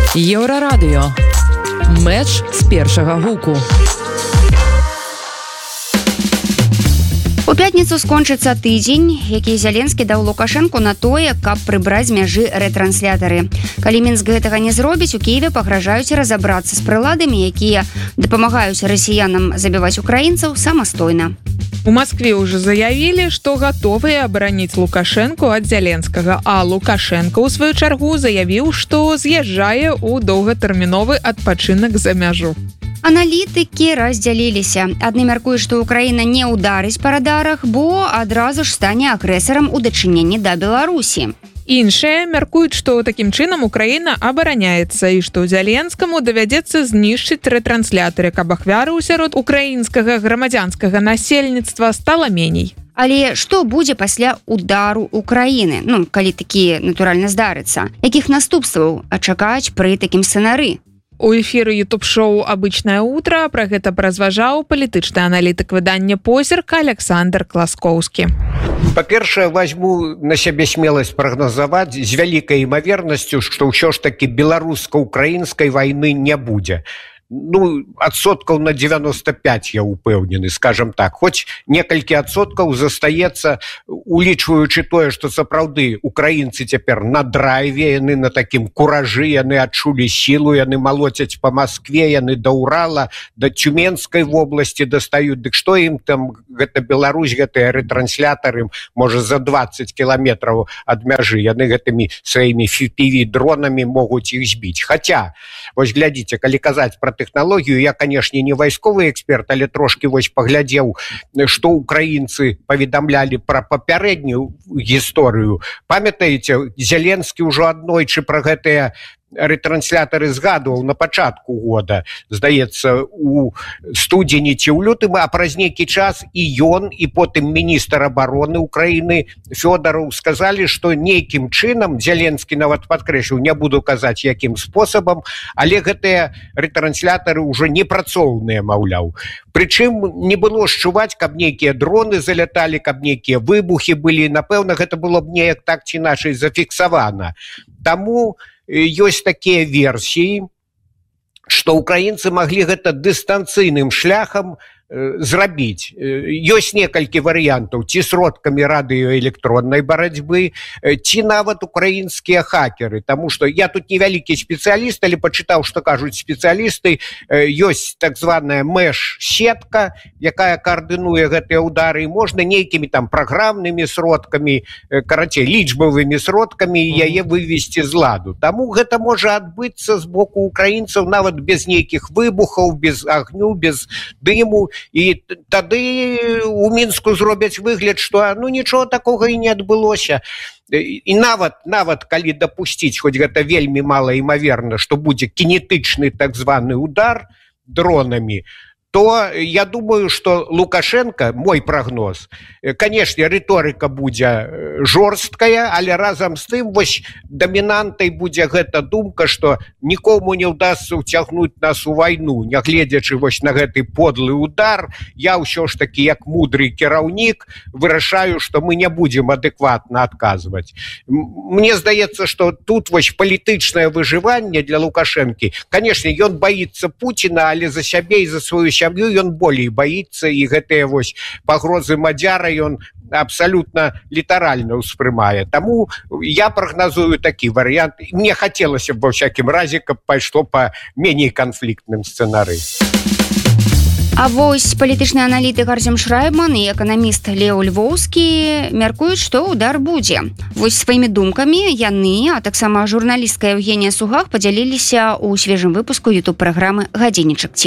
Еўрарадыё. Мэч з першага гуку. У пятніцу скончыцца тыдзень, які Зеленскі даў Лукашэнку на тое, каб прыбраць з мяжы рэтранслятары. Калі Мінск гэтага не зробіць, у Кіеве пагражаюць разабрацца з прыладамі, якія дапамагаюць расіянам забіваць украінцаў самастойна. У Москве уже заявілі, што гатовыя абараніць Лукашэнку ад Зеленскага, а Лукашэнка, у сваю чаргу, заявіў, што з'язджае ў доўгатэрміновы адпачынак за мяжу. Аналітыкі раздзяліліся. Адны мяркуюць, што Украіна не ўдарыць па радарах, бо адразу ж стане агрэсарам у дачыненні да Беларусі. Іншыя мяркуюць, што такім чынам Украіна абараняецца і што Зеленскаму давядзецца знішчыць рэтрансляторы, каб ахвяраў сярод украінскага грамадзянскага насельніцтва стала меней. Але што будзе пасля удару Украіны? Калі такі, натуральна, здарыцца. Якіх наступстваў чакаць пры такім сцэнары? У эфіры ютуб-шоу «Обычное утро» пра гэта паразважаў палітычны аналітык выдання «Позірк» Александр Класкоўскі. Па-першае, возьму на сябе смеласць прагназаваць з вялікай імавернасцю, што ўсё ж такі беларуска-украінскай вайны не будзе. Адсоткаў на 95 я упэўнены, скажем так. Хоць некалькі адсоткаў застаецца, улічваючы тое, што сапраўды украінцы цяпер на драйве, яны на такім куражы, яны адчулі сілу, яны малоцяць па Маскве, яны да Урала, да Тюменскай вобласці дастаюць. Дык што ім там, гэта Беларусь, гэтыя рэтранслятары, можа, за 20 кіламетраў ад мяжы, яны гэтымі сваімі FPV-дронамі могуць іх збіць. Хаця, вось глядзіце, калі казаць пра тэхналогію, я, канешне, не вайсковы эксперт, але трошки вось паглядзеў, што украінцы паведамлялі пра папярэднюю гісторыю. Памятаеце, Зеленскі ўжо аднойчы пра гэтыя рэтранслятары згадываў на пачатку года, здаецца, у студзені ці ў лютым, а праз нейкі час і ён, і потым міністр абароны Украіны Фёдараў сказалі, што нейкім чынам, Зеленскі нават падкрэсліў, не буду казаць якім спосабам, але гэтыя рэтранслятары ўжо непрацоўныя, маўляў. Прычым не было адчуваць, каб нейкія дроны заляталі, каб нейкія выбухі былі. Напэўна, гэта было б неяк так ці іначай зафіксавана. Таму ёсць такія версіі, што украінцы маглі гэта дыстанцыйным шляхам зрабіць. Ёсць некалькі варыянтаў, ці сродкамі радыёэлектроннай барацьбы, ці нават украінскія хакеры. Таму што я тут невялікі спецыяліст, але пачытаў, што кажуць спецыялісты, ёсць так званая мэш-сетка, якая каардынуе гэтыя ўдары, і можна нейкімі там праграмнымі сродкамі, карацей, лічбавымі сродкамі яе вывесці з ладу. Таму гэта можа адбыцца з боку украінцаў нават без нейкіх выбухаў, без агню, без дыму. І тады у Мінску зробяць выгляд, што нічого такога і не адбылося. І нават калі дапусціць, хоць гэта вельмі мала імаверна, што будзе кінетычны так званы удар дронамі, то я думаю, што Лукашенко, мой прагноз, канешне, рыторыка будзе жорсткая, але разам з тым вось дамінантай будзе гэта думка, што нікому не ўдасца ўцягнуць нас у вайну, нягледзячы вось на гэты подлы удар. Я ўсё ж такі, як мудры кіраўнік, вырашаю, што мы не будзем адэкватна адказваць. Мне здаецца, што тут вось палітычнае выжыванне для Лукашэнкі. Канешне, ён баіцца Пуціна, але за сябе і за сваю сям'ю ён болей баіцца, і гэтыя вось пагрозы мадзяра ён абсалютна літаральна ўспрымае. Таму я прагназую такі варыянт. Мне хацелася б ва ўсякім разе, каб пайшло па меней канфліктным сцэнары. А вось палітычны аналітык Арсем Шрайбман і эканаміст Лео Львоўскі мяркуюць, што удар будзе. Вось сваімі думкамі яны, а таксама журналістка Евгенія Сугах падзяліліся ў свежым выпуску ютуб-праграмы «Гадзіннічак».